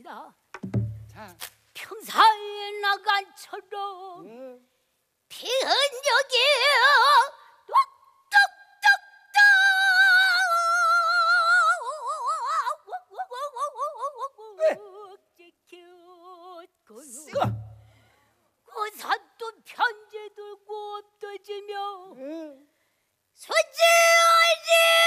내가 자, 평사에 나간처럼 피은 적이 뚝뚝뚝뚝 쓰고. 그 산도 편지 들고 엎어지며 응. 수지하지